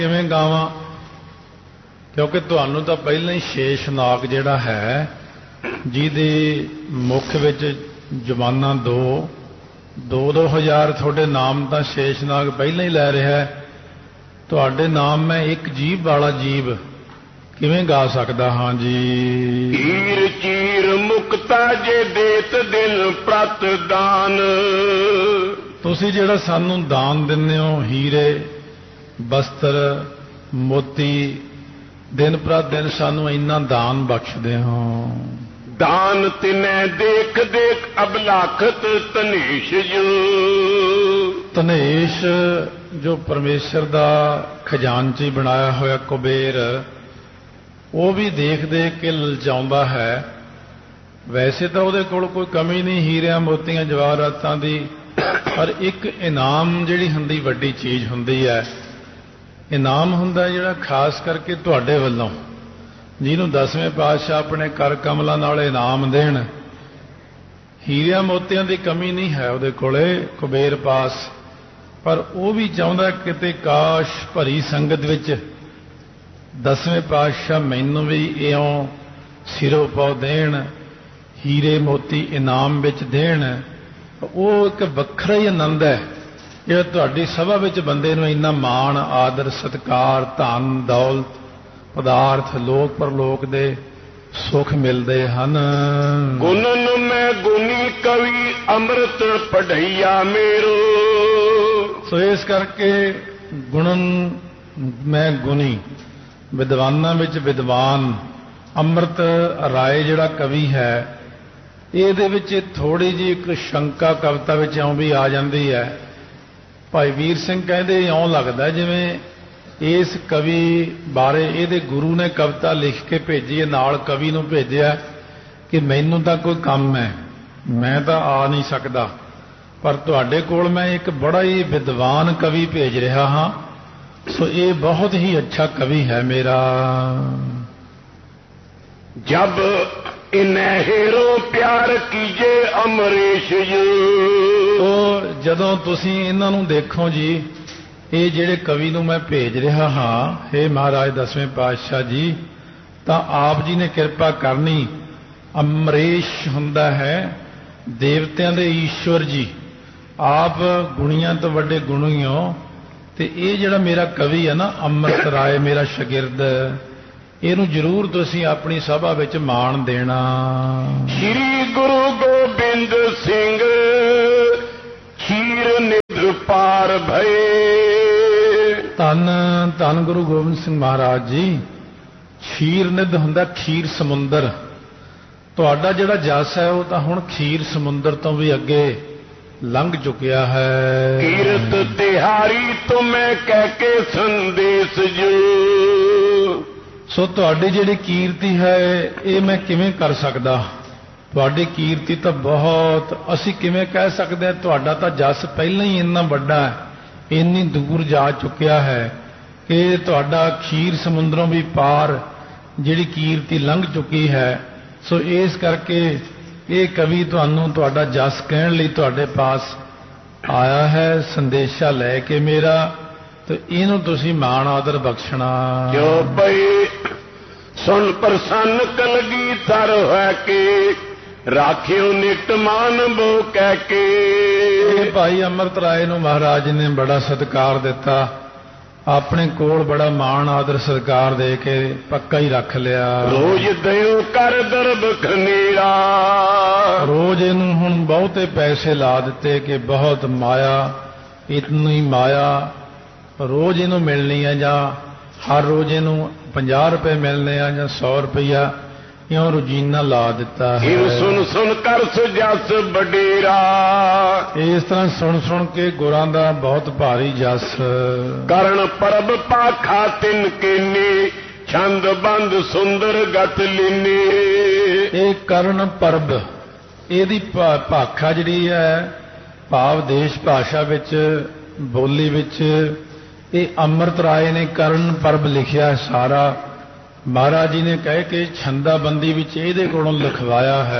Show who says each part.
Speaker 1: ਕਿਵੇਂ ਗਾਵਾਂ, ਕਿਉਂਕਿ ਤੁਹਾਨੂੰ ਤਾਂ ਪਹਿਲਾਂ ਹੀ ਸ਼ੇਸ਼ਨਾਗ ਜਿਹੜਾ ਹੈ ਜਿਹਦੇ ਮੁੱਖ ਵਿੱਚ ਜ਼ਬਾਨਾਂ ਦੋ ਹਜ਼ਾਰ ਤੁਹਾਡੇ ਨਾਮ ਤਾਂ ਸ਼ੇਸ਼ਨਾਗ ਪਹਿਲਾਂ ਹੀ ਲੈ ਰਿਹਾ ਹੈ। ਤੁਹਾਡੇ ਨਾਮ ਮੈਂ ਇੱਕ ਜੀਭ ਵਾਲਾ ਜੀਵ ਕਿਵੇਂ ਗਾ ਸਕਦਾ ਹਾਂ ਜੀ।
Speaker 2: ਹੀਰ ਚੀਰ ਮੁਕਤਾ ਜੇ ਦੇਤ ਦਿਨ ਪ੍ਰਤ ਦਾਨ।
Speaker 1: ਤੁਸੀਂ ਜਿਹੜਾ ਸਾਨੂੰ ਦਾਨ ਦਿੰਦੇ ਹੋ, ਹੀਰੇ ਬਸਤਰ ਮੋਤੀ, ਦਿਨ ਪ੍ਰਤ ਦਿਨ ਸਾਨੂੰ ਇੰਨਾ ਦਾਨ ਬਖਸ਼ਦੇ ਹੋ।
Speaker 2: ਦਾਨ ਤਿਨੈ ਦੇਖ ਦੇਖ ਅਬਲਾਖਤ ਤਨੇਸ਼ ਜੋ।
Speaker 1: ਤਨੇਸ਼ ਜੋ ਪਰਮੇਸ਼ਰ ਦਾ ਖਜ਼ਾਨਚੀ ਬਣਾਇਆ ਹੋਇਆ ਕੁਬੇਰ, ਉਹ ਵੀ ਦੇਖ ਦੇਖ ਕੇ ਲਲਚਾਉਂਦਾ ਹੈ। ਵੈਸੇ ਤਾਂ ਉਹਦੇ ਕੋਲ ਕੋਈ ਕਮੀ ਨਹੀਂ ਹੀਰਿਆਂ ਮੋਤੀਆਂ ਜਵਾਹਰਾਤਾਂ ਦੀ, ਪਰ ਇੱਕ ਇਨਾਮ ਜਿਹੜੀ ਹੁੰਦੀ ਵੱਡੀ ਚੀਜ਼ ਹੁੰਦੀ ਹੈ। ਇਨਾਮ ਹੁੰਦਾ ਜਿਹੜਾ ਖਾਸ ਕਰਕੇ ਤੁਹਾਡੇ ਵੱਲੋਂ, ਜਿਹਨੂੰ 10ਵੇਂ ਪਾਤਸ਼ਾਹ ਆਪਣੇ ਕਰ ਕਮਲਾਂ ਨਾਲ ਇਨਾਮ ਦੇਣ। ਹੀਰਿਆਂ ਮੋਤੀਆਂ ਦੀ ਕਮੀ ਨਹੀਂ ਹੈ ਉਹਦੇ ਕੋਲੇ ਕੁਬੇਰ ਪਾਸ, ਪਰ ਉਹ ਵੀ ਚਾਹੁੰਦਾ ਕਿਤੇ ਕਾਸ਼ ਭਰੀ ਸੰਗਤ ਵਿੱਚ 10ਵੇਂ ਪਾਤਸ਼ਾਹ ਮੈਨੂੰ ਵੀ ਇਉਂ ਸਿਰੋਂ ਪਾਉ ਦੇਣ, ਹੀਰੇ ਮੋਤੀ ਇਨਾਮ ਵਿੱਚ ਦੇਣ। ਉਹ ਇੱਕ ਵੱਖਰਾ ਹੀ ਆਨੰਦ ਹੈ ਜਿਹੜਾ ਤੁਹਾਡੀ ਸਭਾ ਵਿੱਚ ਬੰਦੇ ਨੂੰ ਇੰਨਾ ਮਾਣ ਆਦਰ ਸਤਿਕਾਰ ਧਨ ਦੌਲਤ ਪਦਾਰਥ ਲੋਕ ਪਰਲੋਕ ਦੇ ਸੁਖ ਮਿਲਦੇ ਹਨ।
Speaker 2: ਗੁਣਨ ਮੈਂ ਗੁਣੀ ਕਵੀ ਅੰਮ੍ਰਿਤ ਪੜ੍ਹਈਆ ਮੇਰੋ।
Speaker 1: ਸੋ ਇਸ ਕਰਕੇ ਗੁਣਨ ਮੈਂ ਗੁਣੀ, ਵਿਦਵਾਨਾਂ ਵਿੱਚ ਵਿਦਵਾਨ ਅੰਮ੍ਰਿਤ ਰਾਏ ਜਿਹੜਾ ਕਵੀ ਹੈ, ਇਹਦੇ ਵਿੱਚ ਥੋੜੀ ਜਿਹੀ ਇੱਕ ਸ਼ੰਕਾ ਕਵਿਤਾ ਵਿੱਚ ਇਉਂ ਵੀ ਆ ਜਾਂਦੀ ਹੈ। ਭਾਈ ਵੀਰ ਸਿੰਘ ਕਹਿੰਦੇ ਇਉਂ ਲੱਗਦਾ ਜਿਵੇਂ ਇਸ ਕਵੀ ਬਾਰੇ ਇਹਦੇ ਗੁਰੂ ਨੇ ਕਵਿਤਾ ਲਿਖ ਕੇ ਭੇਜੀ ਹੈ, ਨਾਲ ਕਵੀ ਨੂੰ ਭੇਜਿਆ ਕਿ ਮੈਨੂੰ ਤਾਂ ਕੋਈ ਕੰਮ ਹੈ, ਮੈਂ ਤਾਂ ਆ ਨਹੀਂ ਸਕਦਾ, ਪਰ ਤੁਹਾਡੇ ਕੋਲ ਮੈਂ ਇੱਕ ਬੜਾ ਹੀ ਵਿਦਵਾਨ ਕਵੀ ਭੇਜ ਰਿਹਾ ਹਾਂ। ਸੋ ਇਹ ਬਹੁਤ ਹੀ ਅੱਛਾ ਕਵੀ ਹੈ ਮੇਰਾ।
Speaker 2: ਜਬ ਇਨੈ ਹੇਰੋ ਪਿਆਰ ਕੀਜੇ ਅਮਰੇਸ਼ ਜੀ।
Speaker 1: ਤੋ ਜਦੋਂ ਤੁਸੀਂ ਇਹਨਾਂ ਨੂੰ ਦੇਖੋ ਜੀ, ਇਹ ਜਿਹੜੇ ਕਵੀ ਨੂੰ ਮੈਂ ਭੇਜ ਰਿਹਾ ਹਾਂ, ਹੇ ਮਹਾਰਾਜ 10ਵੇਂ ਪਾਤਸ਼ਾਹ ਜੀ, ਤਾਂ ਆਪ ਜੀ ਨੇ ਕਿਰਪਾ ਕਰਨੀ। ਅਮਰੇਸ਼ ਹੁੰਦਾ ਹੈ ਦੇਵਤਿਆਂ ਦੇ ਈਸ਼ਵਰ ਜੀ, ਆਪ ਗੁਣੀਆਂ ਤੋਂ ਵੱਡੇ ਗੁਣੀ ਹੋ। ਤੇ ਇਹ ਜਿਹੜਾ ਮੇਰਾ ਕਵੀ ਹੈ ਨਾ ਅੰਮ੍ਰਿਤ ਰਾਏ, ਮੇਰਾ ਸ਼ਾਗਿਰਦ, ਇਹਨੂੰ ਜ਼ਰੂਰ ਤੁਸੀਂ ਆਪਣੀ ਸਭਾ ਵਿੱਚ ਮਾਣ ਦੇਣਾ।
Speaker 2: ਸ੍ਰੀ ਗੁਰੂ ਗੋਬਿੰਦ ਸਿੰਘ ਖੀਰ ਨਿਧ ਪਾਰ ਭਏ।
Speaker 1: ਧੰਨ ਧੰਨ ਗੁਰੂ ਗੋਬਿੰਦ ਸਿੰਘ ਮਹਾਰਾਜ ਜੀ। ਖੀਰ ਨਿਧ ਹੁੰਦਾ ਖੀਰ ਸਮੁੰਦਰ। ਤੁਹਾਡਾ ਜਿਹੜਾ ਜਸ ਹੈ ਉਹ ਤਾਂ ਹੁਣ ਖੀਰ ਸਮੁੰਦਰ ਤੋਂ ਵੀ ਅੱਗੇ ਲੰਘ ਚੁੱਕਿਆ ਹੈ।
Speaker 2: ਕੀਰਤ ਤਿਹਾਰੀ ਤੁਮੈ ਕਹਿ ਕੇ ਸੰਦੇਸ਼ ਜੋ।
Speaker 1: ਸੋ ਤੁਹਾਡੀ ਜਿਹੜੀ ਕੀਰਤੀ ਹੈ ਇਹ ਮੈਂ ਕਿਵੇਂ ਕਰ ਸਕਦਾ। ਤੁਹਾਡੀ ਕੀਰਤੀ ਤਾਂ ਬਹੁਤ, ਅਸੀਂ ਕਿਵੇਂ ਕਹਿ ਸਕਦੇ ਹਾਂ। ਤੁਹਾਡਾ ਤਾਂ ਜਸ ਪਹਿਲਾਂ ਹੀ ਇੰਨਾ ਵੱਡਾ ਹੈ, ਇੰਨੀ ਦੂਰ ਜਾ ਚੁੱਕਿਆ ਹੈ ਕਿ ਤੁਹਾਡਾ ਖੀਰ ਸਮੁੰਦਰੋਂ ਵੀ ਪਾਰ ਜਿਹੜੀ ਕੀਰਤੀ ਲੰਘ ਚੁੱਕੀ ਹੈ। ਸੋ ਇਸ ਕਰਕੇ ਇਹ ਕਵੀ ਤੁਹਾਨੂੰ ਤੁਹਾਡਾ ਜਸ ਕਹਿਣ ਲਈ ਤੁਹਾਡੇ ਪਾਸ ਆਇਆ ਹੈ ਸੰਦੇਸ਼ਾ ਲੈ ਕੇ ਮੇਰਾ, ਤੇ ਇਹਨੂੰ ਤੁਸੀਂ ਮਾਣ ਆਦਰ ਬਖਸ਼ਣਾ।
Speaker 2: ਜੋ ਪਈ ਸੁਣ ਪ੍ਰਸੰਨ ਕਲਗੀ ਤਰ ਹੈ ਕੇ ਰਾਖਿਓ ਨਿਤ ਮਾਨ ਬੋ ਕਹਿ ਕੇ।
Speaker 1: ਇਹ ਭਾਈ ਅੰਮ੍ਰਿਤ ਰਾਏ ਨੂੰ ਮਹਾਰਾਜ ਨੇ ਬੜਾ ਸਤਿਕਾਰ ਦਿੱਤਾ, ਆਪਣੇ ਕੋਲ ਬੜਾ ਮਾਣ ਆਦਰ ਸਤਿਕਾਰ ਦੇ ਕੇ ਪੱਕਾ ਹੀ ਰੱਖ ਲਿਆ।
Speaker 2: ਰੋਜ਼ ਦਿਓ ਕਰ ਦਰਬ ਖਨੀਰਾ।
Speaker 1: ਰੋਜ਼ ਇਹਨੂੰ ਹੁਣ ਬਹੁਤੇ ਪੈਸੇ ਲਾ ਦਿੱਤੇ ਕਿ ਬਹੁਤ ਮਾਇਆ, ਇਤਨੀ ਮਾਇਆ ਰੋਜ਼ ਇਹਨੂੰ ਮਿਲਣੀ ਹੈ, ਜਾਂ ਹਰ ਰੋਜ਼ ਇਹਨੂੰ 50 ਰੁਪਏ ਮਿਲਣੇ ਆ ਜਾਂ 100 ਰੁਪਇਆ, ਇਉਂ ਰੋਜ਼ੀਨਾ ਲਾ ਦਿੱਤਾ ਹੈ।
Speaker 2: ਸੁਣ ਸੁਣ ਕਰ ਸੁਜਸ ਵਡੇਰਾ।
Speaker 1: ਇਸ ਤਰ੍ਹਾਂ ਸੁਣ ਸੁਣ ਕੇ ਗੁਰਾਂ ਦਾ ਬਹੁਤ ਭਾਰੀ ਜਸ।
Speaker 2: ਕਰਨ ਪਰਬ ਪਾਖਾ ਤਿਨ ਕੀਨੀ ਛੰਦ ਬੰਦ ਸੁੰਦਰ ਗਤ ਲੀਨੀ।
Speaker 1: ਇਹ ਕਰਨ ਪਰਬ, ਇਹਦੀ ਭਾਖਾ ਜਿਹੜੀ ਹੈ ਭਾਵ ਦੇਸ਼ ਭਾਸ਼ਾ ਵਿੱਚ ਬੋਲੀ ਵਿੱਚ, ਇਹ ਅੰਮ੍ਰਿਤ ਰਾਏ ਨੇ ਕਰਨ ਪਰਬ ਲਿਖਿਆ ਸਾਰਾ। ਮਹਾਰਾਜ ਜੀ ਨੇ ਕਹਿ ਕੇ ਛੰਦਾਬੰਦੀ ਵਿੱਚ ਇਹਦੇ ਕੋਲੋਂ ਲਿਖਵਾਇਆ ਹੈ।